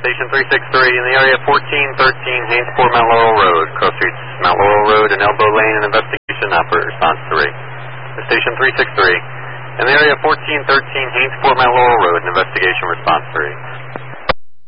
Station 363 in the area 1413 Hainesport Mount Laurel Road. Cross streets Mount Laurel Road and Elbow Lane. An investigation. Operator response 3. Station 363 in the area 1413 Hainesport Mount Laurel Road. An investigation. Response 3.